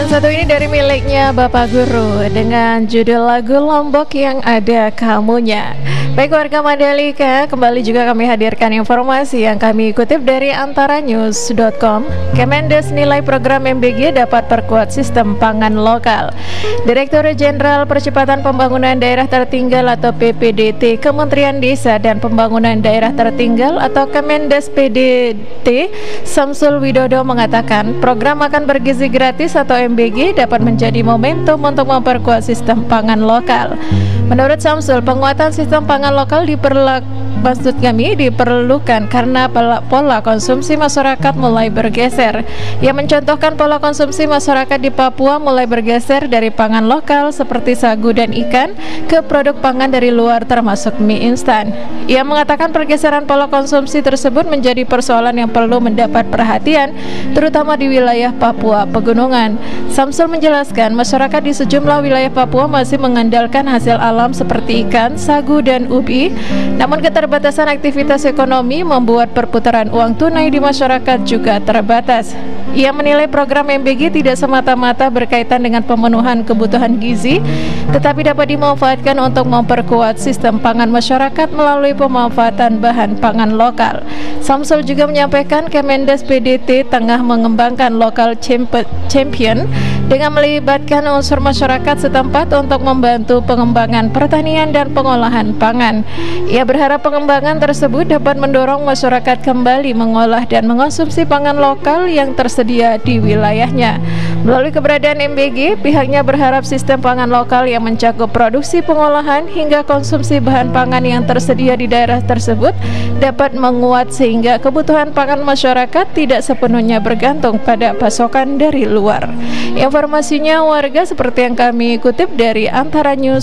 Dan satu ini dari miliknya Bapak Guru dengan judul lagu Lombok yang ada kamunya. Baik warga Mandalika, kembali juga kami hadirkan informasi yang kami kutip dari antaranews.com. Kemendes nilai program MBG dapat perkuat sistem pangan lokal. Direktur Jenderal Percepatan Pembangunan Daerah Tertinggal atau PPDT Kementerian Desa dan Pembangunan Daerah Tertinggal atau Kemendes PDT Samsul Widodo mengatakan program makan bergizi gratis atau MBG dapat menjadi momentum untuk memperkuat sistem pangan lokal. Menurut Samsul, penguatan sistem pangan lokal diperlukan karena pola konsumsi masyarakat mulai bergeser. Ia mencontohkan pola konsumsi masyarakat di Papua mulai bergeser dari pangan lokal seperti sagu dan ikan ke produk pangan dari luar termasuk mie instan. Ia mengatakan pergeseran pola konsumsi tersebut menjadi persoalan yang perlu mendapat perhatian terutama di wilayah Papua Pegunungan. Samsul menjelaskan masyarakat di sejumlah wilayah Papua masih mengandalkan hasil alam seperti ikan, sagu dan ubi. Namun keterbatasan aktivitas ekonomi membuat perputaran uang tunai di masyarakat juga terbatas. Ia menilai program MBG tidak semata-mata berkaitan dengan pemenuhan kebutuhan gizi, tetapi dapat dimanfaatkan untuk memperkuat sistem pangan masyarakat melalui pemanfaatan bahan pangan lokal. Samsul juga menyampaikan Kemendes PDT tengah mengembangkan lokal champion dengan melibatkan unsur masyarakat setempat untuk membantu pengembangan pertanian dan pengolahan pangan. Ia berharap pengembangan tersebut dapat mendorong masyarakat kembali mengolah dan mengonsumsi pangan lokal yang tersedia di wilayahnya. Melalui keberadaan MBG, pihaknya berharap sistem pangan lokal yang mencakup produksi, pengolahan, hingga konsumsi bahan pangan yang tersedia di daerah tersebut dapat menguat sehingga kebutuhan pangan masyarakat tidak sepenuhnya bergantung pada pasokan dari luar. Informasinya warga seperti yang kami kutip dari antaranews.com.